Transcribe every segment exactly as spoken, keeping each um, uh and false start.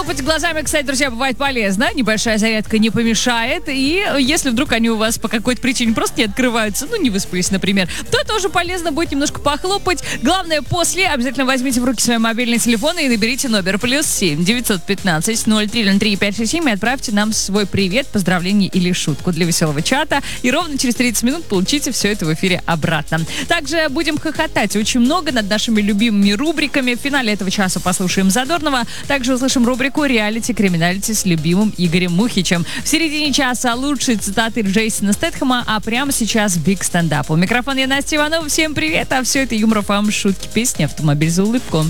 Похлопать глазами, кстати, друзья, бывает полезно. Небольшая зарядка не помешает. И если вдруг они у вас по какой-то причине просто не открываются, ну, не выспались, например, то тоже полезно будет немножко похлопать. Главное, после обязательно возьмите в руки свои мобильные телефоны и наберите номер плюс семь девятьсот пятнадцать ноль три ноль три пять шесть семь и отправьте нам свой привет, поздравление или шутку для веселого чата. И ровно через тридцать минут получите все это в эфире обратно. Также будем хохотать очень много над нашими любимыми рубриками. В финале этого часа послушаем Задорнова. Также услышим рубрику «Реалити-криминалити» с любимым Игорем Мухичем. В середине часа лучшие цитаты Джейсона Стэтхэма, а прямо сейчас биг стендап. У микрофона я, Настя Иванова. Всем привет, а все это Юмор ФМ, шутки, песни, автомобиль за улыбку.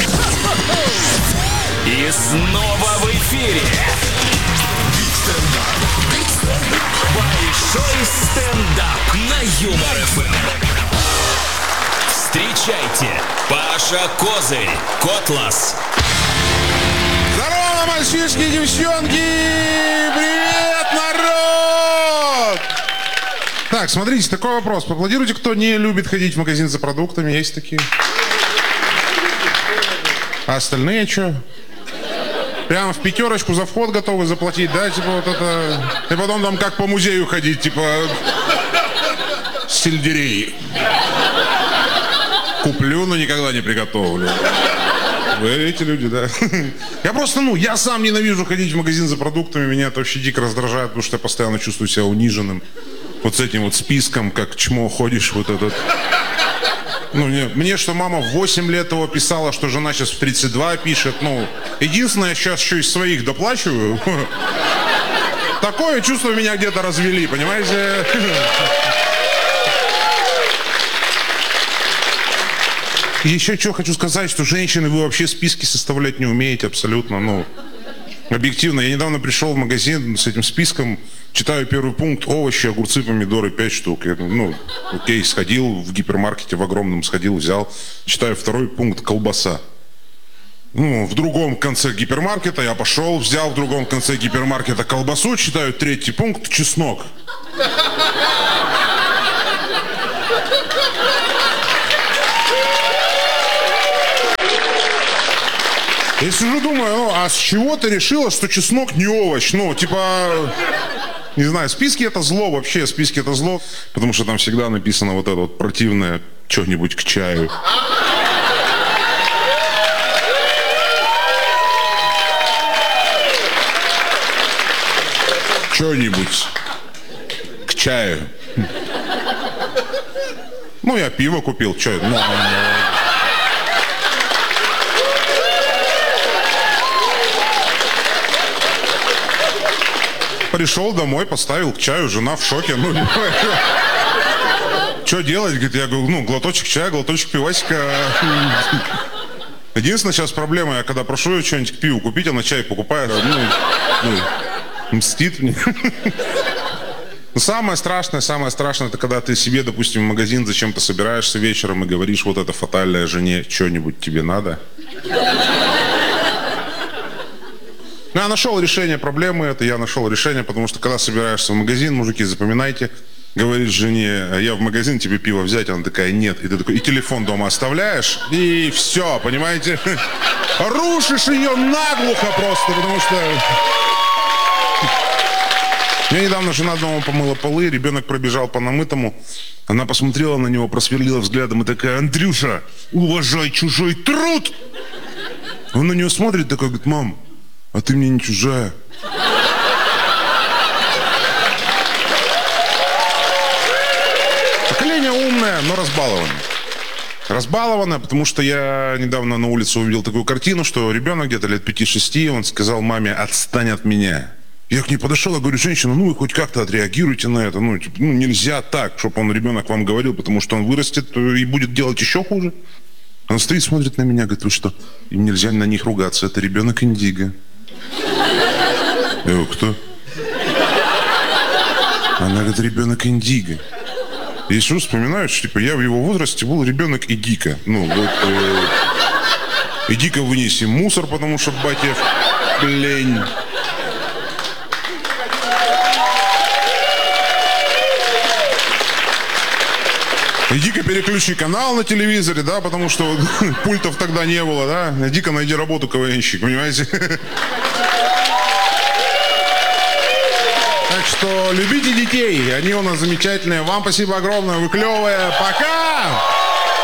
И снова в эфире большой стендап на Юмор ФМ. Встречайте, Паша Козырь, Котлас. Здорово, мальчишки и девчонки! Привет, народ! Так, смотрите, такой вопрос. Поаплодируйте, кто не любит ходить в магазин за продуктами. Есть такие? А остальные что? Прямо в пятерочку за вход готовы заплатить, да? Типа вот это... И потом там как по музею ходить, типа... Сельдерей. Куплю, но никогда не приготовлю. Вы эти люди, да? Я просто, ну, я сам ненавижу ходить в магазин за продуктами. Меня это вообще дико раздражает, потому что я постоянно чувствую себя униженным. Вот с этим вот списком, как чмо ходишь, вот этот... Ну, мне, мне что мама в восемь лет его писала, что жена сейчас в тридцать два пишет. Ну, единственное, я сейчас еще из своих доплачиваю. Такое чувство меня где-то развели, понимаете? Еще что хочу сказать, что женщины, вы вообще списки составлять не умеете абсолютно, ну, объективно. Я недавно пришел в магазин с этим списком, читаю первый пункт: овощи, огурцы, помидоры, пять штук. Я, ну, окей, сходил в гипермаркете, в огромном сходил, взял. Читаю второй пункт: колбаса. Ну, в другом конце гипермаркета я пошел, взял в другом конце гипермаркета колбасу, читаю третий пункт: чеснок. Я сижу, думаю, ну, а с чего ты решила, что чеснок не овощ? Ну, типа, не знаю, списки это зло вообще, списки это зло, потому что там всегда написано вот это вот противное что-нибудь к чаю. Что-нибудь к чаю. Ну, я пиво купил, что это? Ну, пришел домой, поставил к чаю, жена в шоке. Ну, что делать? Говорит, я говорю, ну, глоточек чая, глоточек пивасика. Единственная сейчас проблема, я когда прошу ее что-нибудь к пиву купить, она чай покупает, ну, ну, мстит мне. Но самое страшное, самое страшное, это когда ты себе, допустим, в магазин зачем-то собираешься вечером и говоришь, вот это фатальная жене, что-нибудь тебе надо. Я нашел решение проблемы, это я нашел решение, потому что когда собираешься в магазин, мужики, запоминайте, говоришь жене, я в магазин, тебе пиво взять, она такая, нет, и ты такой, и телефон дома оставляешь, и все, понимаете, рушишь ее наглухо просто, потому что... Мне недавно жена дома помыла полы, ребенок пробежал по намытому, она посмотрела на него, просверлила взглядом и такая, Андрюша, уважай чужой труд! Он на нее смотрит такой, говорит, мам, а ты мне не чужая. Поколение умное, но разбалованное. Разбалованное, потому что я недавно на улице увидел такую картину, что ребенок где-то лет пяти-шести, он сказал маме, отстань от меня. Я к ней подошел, я говорю, женщина, ну вы хоть как-то отреагируйте на это. Ну, типа, ну нельзя так, чтобы он, ребенок, вам говорил, потому что он вырастет и будет делать еще хуже. Она стоит, смотрит на меня, говорит, вы что, им нельзя на них ругаться, это ребенок Индиго. Я говорю, кто? Она говорит, ребенок Индиго. И еще вспоминаю, что типа, я в его возрасте был ребенок Идика. Ну, вот, э, иди-ка вынеси мусор, потому что батя лень. Иди-ка переключи канал на телевизоре, да, потому что пультов тогда не было, да. Иди-ка найди работу КВНщик, понимаете? Так что любите детей, они у нас замечательные. Вам спасибо огромное, вы клевые. Пока!